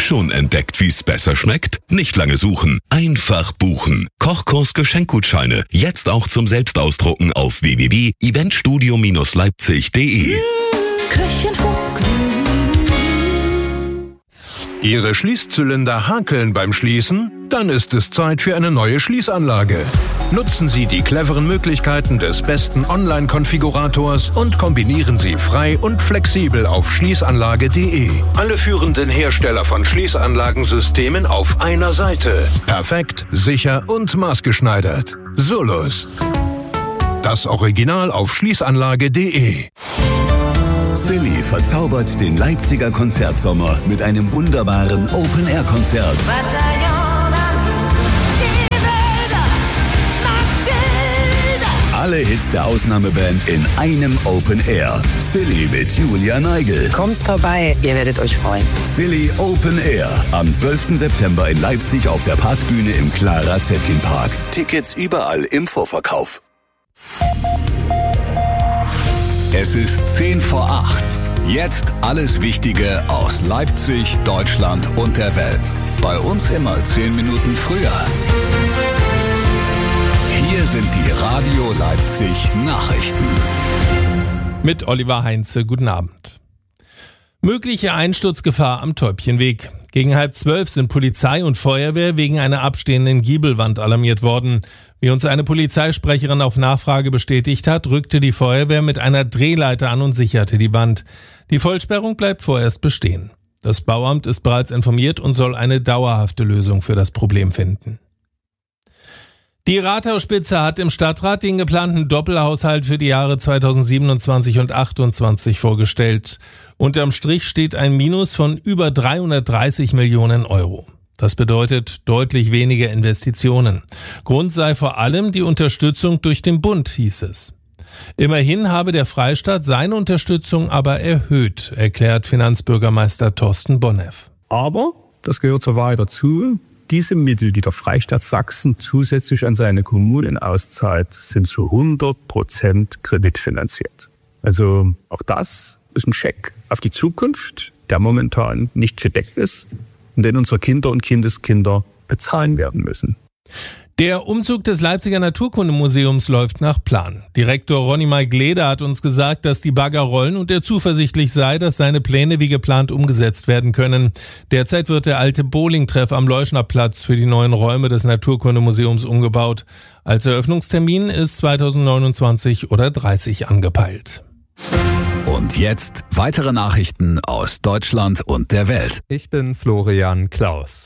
Schon entdeckt, wie's besser schmeckt? Nicht lange suchen, einfach buchen. Kochkurs Geschenkgutscheine, jetzt auch zum Selbstausdrucken auf www.eventstudio-leipzig.de. Küchenfuchs. Ihre Schließzylinder hakeln beim Schließen? Dann ist es Zeit für eine neue Schließanlage. Nutzen Sie die cleveren Möglichkeiten des besten Online-Konfigurators und kombinieren Sie frei und flexibel auf schließanlage.de. Alle führenden Hersteller von Schließanlagensystemen auf einer Seite. Perfekt, sicher und maßgeschneidert. Solus. Das Original auf schließanlage.de. Silly verzaubert den Leipziger Konzertsommer mit einem wunderbaren Open-Air-Konzert. Alle Hits der Ausnahmeband in einem Open Air. Silly mit Julia Neigel. Kommt vorbei, ihr werdet euch freuen. Silly Open Air. Am 12. September in Leipzig auf der Parkbühne im Clara Zetkin Park. Tickets überall im Vorverkauf. Es ist 10 vor 8. Jetzt alles Wichtige aus Leipzig, Deutschland und der Welt. Bei uns immer 10 Minuten früher. Hier sind die Radio Leipzig Nachrichten. Mit Oliver Heinze, guten Abend. Mögliche Einsturzgefahr am Täubchenweg. Gegen 11:30 sind Polizei und Feuerwehr wegen einer abstehenden Giebelwand alarmiert worden. Wie uns eine Polizeisprecherin auf Nachfrage bestätigt hat, rückte die Feuerwehr mit einer Drehleiter an und sicherte die Wand. Die Vollsperrung bleibt vorerst bestehen. Das Bauamt ist bereits informiert und soll eine dauerhafte Lösung für das Problem finden. Die Rathausspitze hat im Stadtrat den geplanten Doppelhaushalt für die Jahre 2027 und 2028 vorgestellt. Unterm Strich steht ein Minus von über 330 Millionen Euro. Das bedeutet deutlich weniger Investitionen. Grund sei vor allem die Unterstützung durch den Bund, hieß es. Immerhin habe der Freistaat seine Unterstützung aber erhöht, erklärt Finanzbürgermeister Thorsten Bonneff. Aber, das gehört zur Wahrheit dazu, diese Mittel, die der Freistaat Sachsen zusätzlich an seine Kommunen auszahlt, sind zu 100% kreditfinanziert. Also auch das ist ein Scheck auf die Zukunft, der momentan nicht gedeckt ist und den unsere Kinder und Kindeskinder bezahlen werden müssen. Der Umzug des Leipziger Naturkundemuseums läuft nach Plan. Direktor Ronny Maiglede hat uns gesagt, dass die Bagger rollen und er zuversichtlich sei, dass seine Pläne wie geplant umgesetzt werden können. Derzeit wird der alte Bowlingtreff am Leuschnerplatz für die neuen Räume des Naturkundemuseums umgebaut. Als Eröffnungstermin ist 2029 oder 30 angepeilt. Und jetzt weitere Nachrichten aus Deutschland und der Welt. Ich bin Florian Klaus.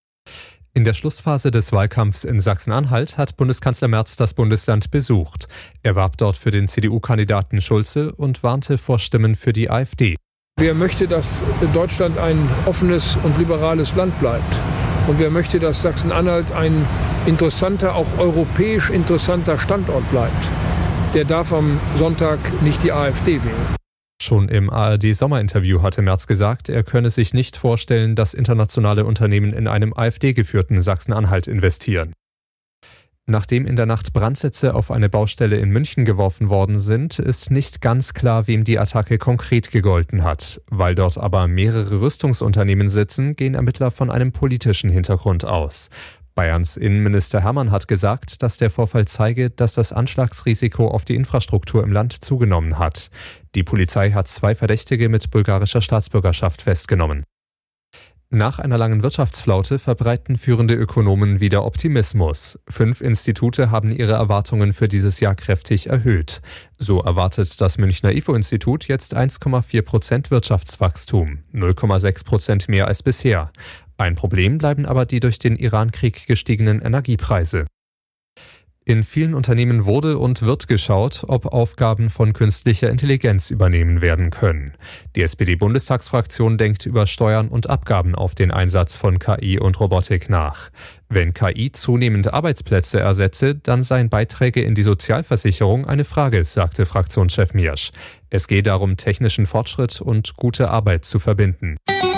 In der Schlussphase des Wahlkampfs in Sachsen-Anhalt hat Bundeskanzler Merz das Bundesland besucht. Er warb dort für den CDU-Kandidaten Schulze und warnte vor Stimmen für die AfD. Wer möchte, dass Deutschland ein offenes und liberales Land bleibt? Und wer möchte, dass Sachsen-Anhalt ein interessanter, auch europäisch interessanter Standort bleibt? Der darf am Sonntag nicht die AfD wählen. Schon im ARD-Sommerinterview hatte Merz gesagt, er könne sich nicht vorstellen, dass internationale Unternehmen in einem AfD-geführten Sachsen-Anhalt investieren. Nachdem in der Nacht Brandsätze auf eine Baustelle in München geworfen worden sind, ist nicht ganz klar, wem die Attacke konkret gegolten hat. Weil dort aber mehrere Rüstungsunternehmen sitzen, gehen Ermittler von einem politischen Hintergrund aus. Bayerns Innenminister Hermann hat gesagt, dass der Vorfall zeige, dass das Anschlagsrisiko auf die Infrastruktur im Land zugenommen hat. Die Polizei hat 2 Verdächtige mit bulgarischer Staatsbürgerschaft festgenommen. Nach einer langen Wirtschaftsflaute verbreiten führende Ökonomen wieder Optimismus. 5 Institute haben ihre Erwartungen für dieses Jahr kräftig erhöht. So erwartet das Münchner IFO-Institut jetzt 1,4% Wirtschaftswachstum, 0,6% mehr als bisher. Ein Problem bleiben aber die durch den Iran-Krieg gestiegenen Energiepreise. In vielen Unternehmen wurde und wird geschaut, ob Aufgaben von künstlicher Intelligenz übernehmen werden können. Die SPD-Bundestagsfraktion denkt über Steuern und Abgaben auf den Einsatz von KI und Robotik nach. Wenn KI zunehmend Arbeitsplätze ersetze, dann seien Beiträge in die Sozialversicherung eine Frage, sagte Fraktionschef Miersch. Es geht darum, technischen Fortschritt und gute Arbeit zu verbinden.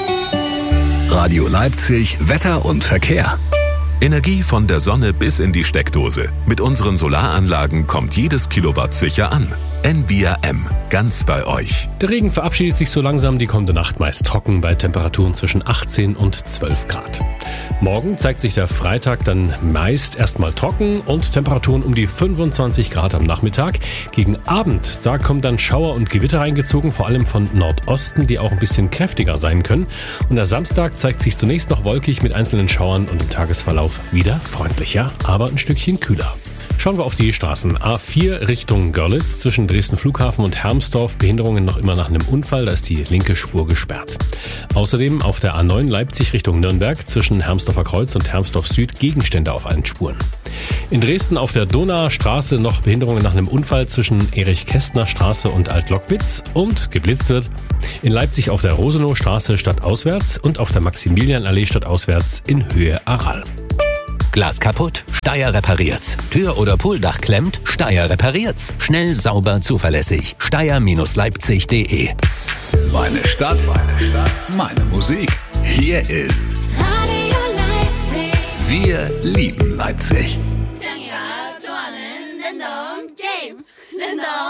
Radio Leipzig, Wetter und Verkehr. Energie von der Sonne bis in die Steckdose. Mit unseren Solaranlagen kommt jedes Kilowatt sicher an. NVRM, ganz bei euch. Der Regen verabschiedet sich so langsam, die kommende Nacht meist trocken bei Temperaturen zwischen 18 und 12 Grad. Morgen zeigt sich der Freitag dann meist erstmal trocken und Temperaturen um die 25 Grad am Nachmittag. Gegen Abend, da kommen dann Schauer und Gewitter reingezogen, vor allem von Nordosten, die auch ein bisschen kräftiger sein können. Und der Samstag zeigt sich zunächst noch wolkig mit einzelnen Schauern und im Tagesverlauf wieder freundlicher, aber ein Stückchen kühler. Schauen wir auf die Straßen. A4 Richtung Görlitz zwischen Dresden Flughafen und Hermsdorf. Behinderungen noch immer nach einem Unfall, da ist die linke Spur gesperrt. Außerdem auf der A9 Leipzig Richtung Nürnberg zwischen Hermsdorfer Kreuz und Hermsdorf Süd Gegenstände auf allen Spuren. In Dresden auf der Donauer Straße noch Behinderungen nach einem Unfall zwischen Erich-Kästner Straße und Alt-Lockwitz und geblitzt wird. In Leipzig auf der Rosenow Straße stadtauswärts und auf der Maximilianallee stadtauswärts in Höhe Aral. Glas kaputt? Steyr repariert's. Tür oder Pooldach klemmt? Steyr repariert's. Schnell, sauber, zuverlässig. Steyr-Leipzig.de. Meine Stadt, meine Musik. Hier ist Radio Leipzig. Wir lieben Leipzig.